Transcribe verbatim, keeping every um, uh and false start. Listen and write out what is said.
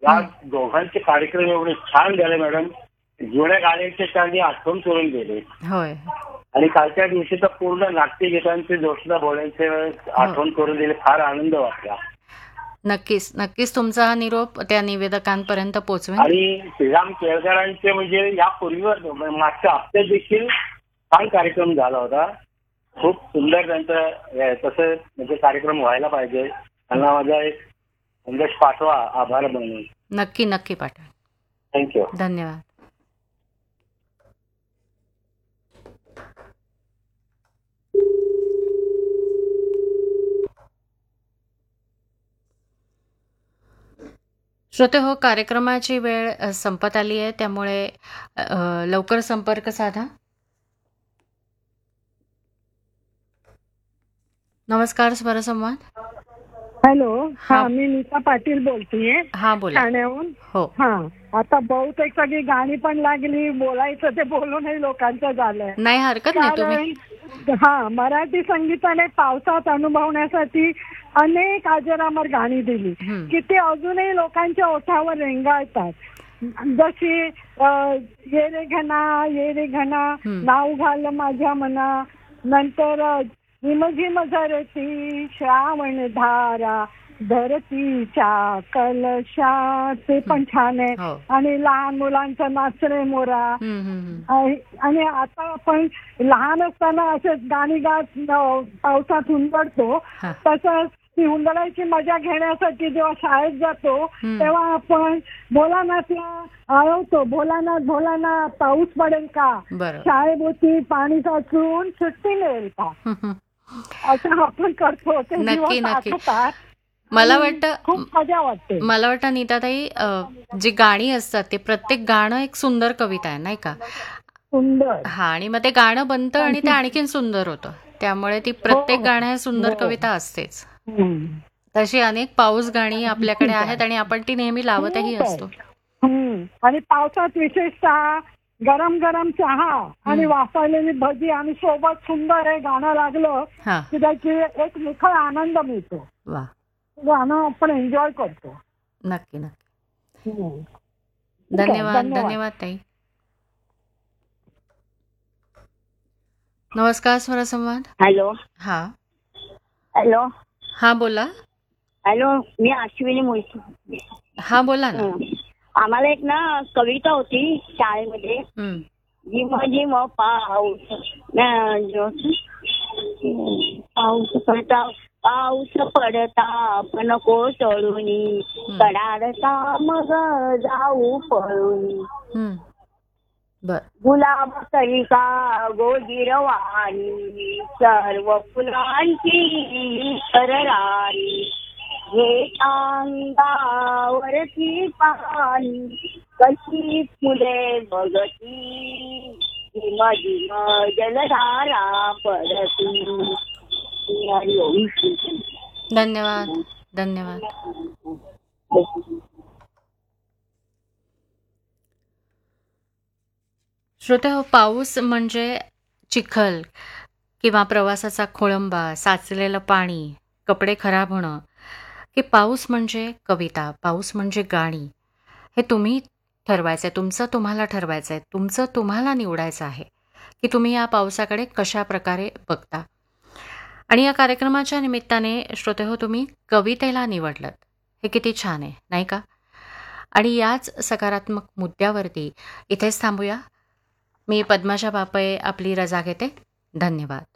या दोघांचे कार्यक्रम एवढे छान झाले मॅडम. जुन्या गाण्यांचे त्यांनी आठवण करून दिले. होय. आणि कालच्या दिवशी तर पूर्ण नाट्यगीतांचे जोशला बोलायचे आठवण करून दिले. फार आनंद वाटला. नक्कीच नक्कीच तुमचा हा निरोप त्या निवेदकांपर्यंत पोहोचवेल. आणि श्रीराम केळकरांचे म्हणजे यापूर्वीवर मागच्या हप्त्यात देखील छान कार्यक्रम झाला होता. खूप सुंदर त्यांचं तसं म्हणजे कार्यक्रम व्हायला पाहिजे. त्यांना माझा एक संदेश पाठवा आभार म्हणून. नक्की नक्की पाठवा. थँक्यू. धन्यवाद. श्रोते हो, कार्यक्रमाची वेळ संपत आली आहे, त्यामुळे लवकर संपर्क साधा. नमस्कार स्वरसंवाद. हॅलो. हा, मी नीता पाटील बोलतीये. हा बोला. ठाण्याहून. हो. हा, आता बहुतेक सगळी गाणी पण लागली, बोलायचं ते बोलूनही लोकांचं झालंय. नाही हरकत नाही. तुम्ही हा, मराठी संगीताने पावसात अनुभवण्यासाठी अनेक अजरामर गाणी दिली की ते अजूनही लोकांच्या ओठावर रेंगाळतात. जशी ये रे घना ये रे घना, नाव घाल माझ्या मना, नंतर झिमझिम झरती श्रावण धारा धरतीच्या कलशा, ते पण छान आहे. आणि लहान मुलांचं नाचरे मोरा. आणि आता आपण लहान असताना असेच गाणी गात पावसात हुंदडतो, तसंच ती हुंदडायची मजा घेण्यासाठी जेव्हा शाळेत जातो तेव्हा आपण भोलानाथला आळवतो, भोलानाथ भोलानाथ पाऊस पडेल का, शाळेभोवती पाणी साचून सुट्टी मिळेल का, असं आपण करतो. ते नक्की नक्की. मला वाटतं खूप मजा वाटते. मला वाटतं नीताताई, जी गाणी असतात ते प्रत्येक गाणं एक सुंदर कविता आहे, नाही का? सुंदर. हा, आणि मग ते गाणं बनतं आणि ते आणखीन सुंदर होतं. त्यामुळे ती प्रत्येक गाण्यात सुंदर कविता असतेच. तशी अनेक पाऊस गाणी आपल्याकडे आहेत आणि आपण ती नेहमी लावतही असतो. आणि पावसात विशेषतः गरम गरम चहा आणि वाफाळलेली भजी आणि सोबत सुंदर हे गाणं लागलं की त्याची एक निखळ आनंद मिळतो. वा, गाणं आपण एन्जॉय करतो. नक्की नक्की. धन्यवाद. धन्यवाद ताई. नमस्कार स्वरसंवाद. हॅलो. हा. हॅलो. हा बोला. हॅलो, मी अश्विनी मोहिते. हा बोला ना. आम्हाला एक ना कविता होती शाळेमध्ये. झिम झिम पाऊस पाऊस पडता पाऊस पडता पण कोसळूनी, कडाडता मग जाऊ पळून, गुलाब कलिका गोजिरवाणी, सर्व फुलांची तरराणी, हे अंगावरची पाणी, कशी फुले बघती, झिम झिम जलधारा पडती. धन्यवाद. धन्यवाद. श्रोते हो, पाऊस म्हणजे चिखल किंवा प्रवासाचा खोळंबा, साचलेलं पाणी, कपडे खराब होणं, की पाऊस म्हणजे कविता, पाऊस म्हणजे गाणी, हे तुम्ही ठरवायचं आहे. तुमचं तुम्हाला ठरवायचं आहे. तुमचं तुम्हाला निवडायचं आहे की तुम्ही या पावसाकडे कशा प्रकारे बघता. आणि या कार्यक्रमाच्या निमित्ताने श्रोते हो, तुम्ही कवितेला निवडलं, हे किती छान आहे, नाही का? आणि याच सकारात्मक मुद्द्यावरती इथेच थांबूया. मी पद्मजा बापळे आपली रजा घेते. धन्यवाद.